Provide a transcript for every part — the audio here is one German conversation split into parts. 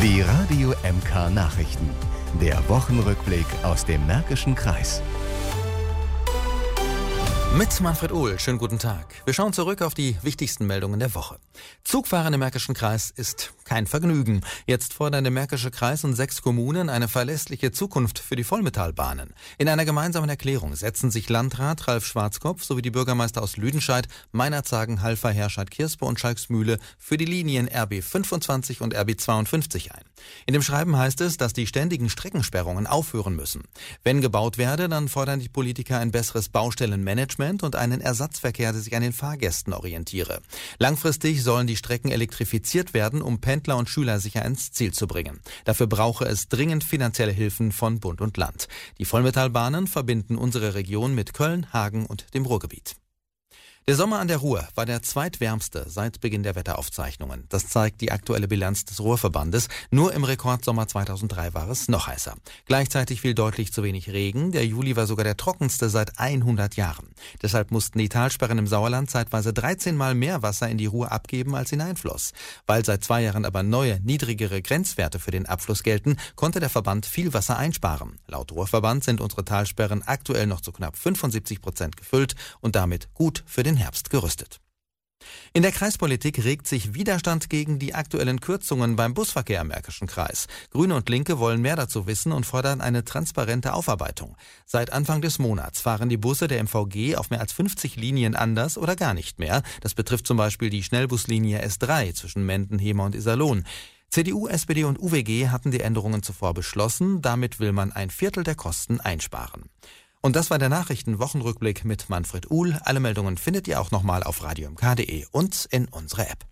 Die Radio MK Nachrichten. Der Wochenrückblick aus dem Märkischen Kreis. Mit Manfred Uhl, schönen guten Tag. Wir schauen zurück auf die wichtigsten Meldungen der Woche. Zugfahren im Märkischen Kreis ist kein Vergnügen. Jetzt fordern der Märkische Kreis und 6 Kommunen eine verlässliche Zukunft für die Vollmetallbahnen. In einer gemeinsamen Erklärung setzen sich Landrat Ralf Schwarzkopf sowie die Bürgermeister aus Lüdenscheid, Meinerzhagen, Halver, Herscheid-Kirspe und Schalksmühle für die Linien RB 25 und RB 52 ein. In dem Schreiben heißt es, dass die ständigen Streckensperrungen aufhören müssen. Wenn gebaut werde, dann fordern die Politiker ein besseres Baustellenmanagement und einen Ersatzverkehr, der sich an den Fahrgästen orientiere. Langfristig sollen die Strecken elektrifiziert werden, um Pendler und Schüler sicher ins Ziel zu bringen. Dafür brauche es dringend finanzielle Hilfen von Bund und Land. Die Vollmetallbahnen verbinden unsere Region mit Köln, Hagen und dem Ruhrgebiet. Der Sommer an der Ruhr war der zweitwärmste seit Beginn der Wetteraufzeichnungen. Das zeigt die aktuelle Bilanz des Ruhrverbandes. Nur im Rekordsommer 2003 war es noch heißer. Gleichzeitig fiel deutlich zu wenig Regen. Der Juli war sogar der trockenste seit 100 Jahren. Deshalb mussten die Talsperren im Sauerland zeitweise 13 Mal mehr Wasser in die Ruhr abgeben, als hineinfloss. Weil seit 2 Jahren aber neue, niedrigere Grenzwerte für den Abfluss gelten, konnte der Verband viel Wasser einsparen. Laut Ruhrverband sind unsere Talsperren aktuell noch zu knapp 75% gefüllt und damit gut für den Herbst gerüstet. In der Kreispolitik regt sich Widerstand gegen die aktuellen Kürzungen beim Busverkehr im Märkischen Kreis. Grüne und Linke wollen mehr dazu wissen und fordern eine transparente Aufarbeitung. Seit Anfang des Monats fahren die Busse der MVG auf mehr als 50 Linien anders oder gar nicht mehr. Das betrifft zum Beispiel die Schnellbuslinie S3 zwischen Menden, Hemer und Iserlohn. CDU, SPD und UWG hatten die Änderungen zuvor beschlossen. Damit will man 1/4 der Kosten einsparen. Und das war der Nachrichten-Wochenrückblick mit Manfred Uhl. Alle Meldungen findet ihr auch nochmal auf radiomk.de und in unserer App.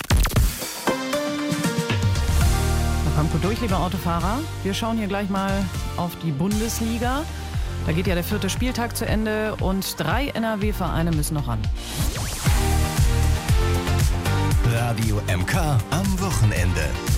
Da kommt gut durch, lieber Autofahrer. Wir schauen hier gleich mal auf die Bundesliga. Da geht ja der 4. Spieltag zu Ende und 3 NRW-Vereine müssen noch ran. Radio MK am Wochenende.